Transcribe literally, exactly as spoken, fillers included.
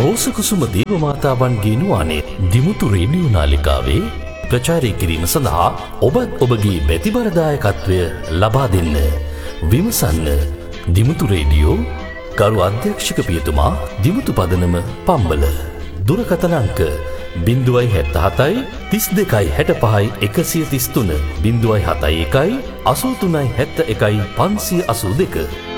රෝස කුසුම දේවමාතාවන්ගේ නුවණේ දිමුතු රේඩියෝ නාලිකාවේ ප්‍රචාරය කිරීම සඳහා ඔබත් ඔබගේ බැතිබරදායකත්වය ලබා දෙන්න. විමසන්න දිමුතු රේඩියෝ ගරු අධ්‍යක්ෂක පියතුමා දිමුතු පදනම පම්බල. දුරකථන අංක බිංදුවයි හැත්ත හතයි තිස් දෙකයි හැට පහයි එකසිය තිස් තුන බිංදුවයි හතයි එකයි අසූ තුනයි හැත්ත එකයි පන්සිය අසූ දෙක.